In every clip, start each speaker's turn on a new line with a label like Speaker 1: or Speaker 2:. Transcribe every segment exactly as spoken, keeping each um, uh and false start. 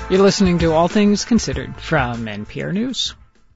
Speaker 1: You're listening to All Things Considered from N P R News.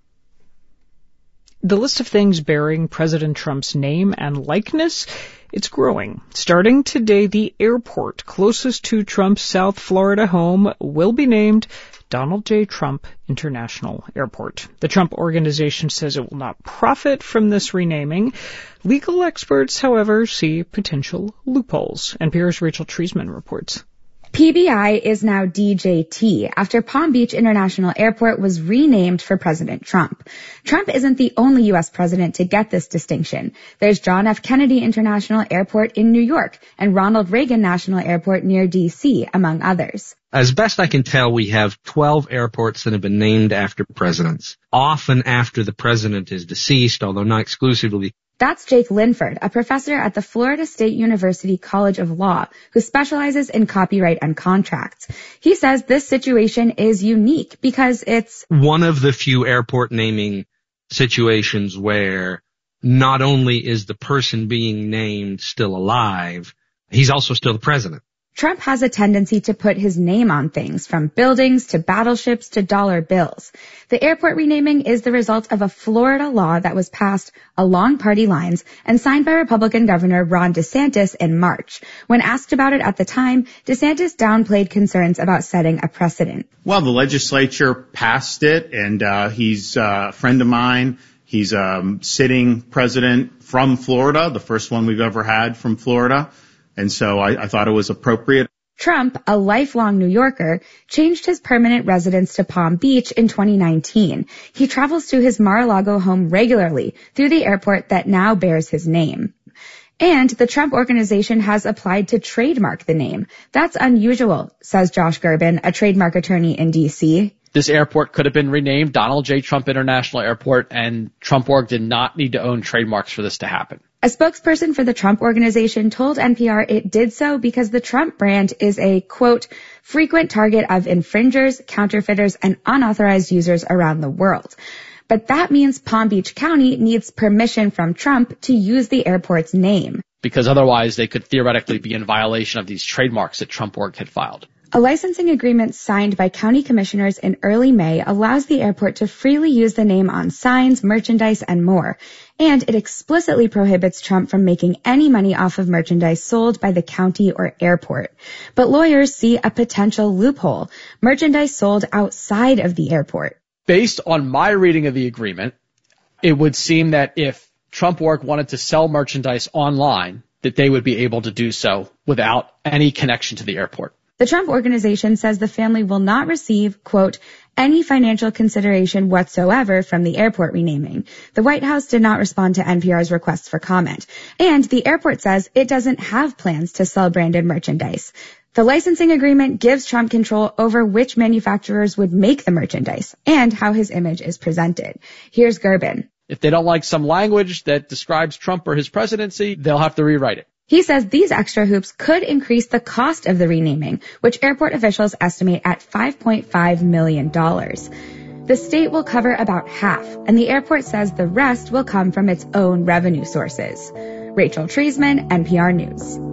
Speaker 1: The list of things bearing President Trump's name and likeness, it's growing. Starting today, the airport closest to Trump's South Florida home will be named Donald J. Trump International Airport. The Trump Organization says it will not profit from this renaming. Legal experts, however, see potential loopholes. N P R's Rachel Treisman reports.
Speaker 2: P B I is now D J T after Palm Beach International Airport was renamed for President Trump. Trump isn't the only U S president to get this distinction. There's John F. Kennedy International Airport in New York and Ronald Reagan National Airport near D C, among others.
Speaker 3: As best I can tell, we have twelve airports that have been named after presidents, often after the president is deceased, although not exclusively.
Speaker 2: That's Jake Linford, a professor at the Florida State University College of Law, who specializes in copyright and contracts. He says this situation is unique because it's
Speaker 3: one of the few airport naming situations where not only is the person being named still alive, he's also still the president.
Speaker 2: Trump has a tendency to put his name on things, from buildings to battleships to dollar bills. The airport renaming is the result of a Florida law that was passed along party lines and signed by Republican Governor Ron DeSantis in March. When asked about it at the time, DeSantis downplayed concerns about setting a precedent.
Speaker 4: Well, the legislature passed it, and uh, he's uh, a friend of mine. He's a um, sitting president from Florida, the first one we've ever had from Florida. And so I, I thought it was appropriate.
Speaker 2: Trump, a lifelong New Yorker, changed his permanent residence to Palm Beach in twenty nineteen. He travels to his Mar-a-Lago home regularly through the airport that now bears his name. And the Trump Organization has applied to trademark the name. That's unusual, says Josh Gerben, a trademark attorney in D C.
Speaker 5: This airport could have been renamed Donald J. Trump International Airport, and Trump Org did not need to own trademarks for this to happen.
Speaker 2: A spokesperson for the Trump Organization told N P R it did so because the Trump brand is a, quote, frequent target of infringers, counterfeiters, and unauthorized users around the world. But that means Palm Beach County needs permission from Trump to use the airport's name.
Speaker 5: Because otherwise they could theoretically be in violation of these trademarks that Trump Org had filed.
Speaker 2: A licensing agreement signed by county commissioners in early May allows the airport to freely use the name on signs, merchandise, and more. And it explicitly prohibits Trump from making any money off of merchandise sold by the county or airport. But lawyers see a potential loophole: merchandise sold outside of the airport.
Speaker 5: Based on my reading of the agreement, it would seem that if Trump Org wanted to sell merchandise online, that they would be able to do so without any connection to the airport.
Speaker 2: The Trump Organization says the family will not receive, quote, any financial consideration whatsoever from the airport renaming. The White House did not respond to N P R's request for comment. And the airport says it doesn't have plans to sell branded merchandise. The licensing agreement gives Trump control over which manufacturers would make the merchandise and how his image is presented. Here's Gerben.
Speaker 5: If they don't like some language that describes Trump or his presidency, they'll have to rewrite it.
Speaker 2: He says these extra hoops could increase the cost of the renaming, which airport officials estimate at five point five million dollars. The state will cover about half, and the airport says the rest will come from its own revenue sources. Rachel Treisman, N P R News.